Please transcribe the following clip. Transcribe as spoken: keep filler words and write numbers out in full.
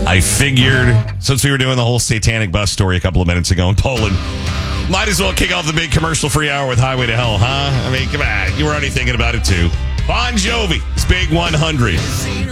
I figured, since we were doing the whole satanic bus story a couple of minutes ago in Poland, might as well kick off the big commercial-free hour with Highway to Hell, huh? I mean, come on. You were already thinking about it, too. Bon Jovi, it's Big one hundred.